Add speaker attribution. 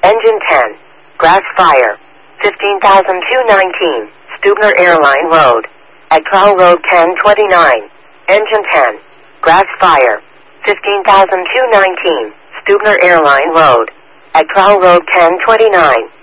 Speaker 1: Engine 10. Grass fire. 15,219. Stubner Airline Road. At Trowel Road 1029. Engine 10. Grass fire. 15,219. Stubner Airline Road. At Trowel Road 1029.